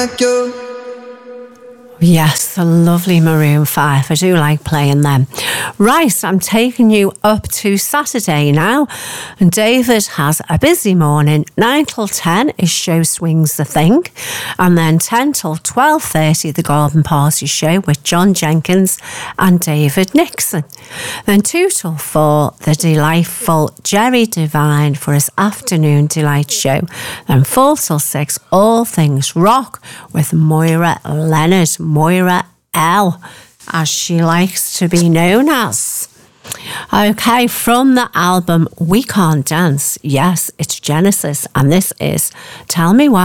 Yes, the lovely Maroon 5. I do like playing them. Right, I'm taking you up to Saturday now. And David has a busy morning. 9 till 10 is Show Swings the Thing. And then 10 till 12:30, the Garden Party Show with John Jenkins and David Nixon. Then 2 till 4, the delightful Jerry Devine for his Afternoon Delight Show. Then 4 till 6, All Things Rock with Moira Leonard. Moira L, as she likes to be known as. Okay, from the album We Can't Dance, yes, it's Genesis, and this is Tell Me Why.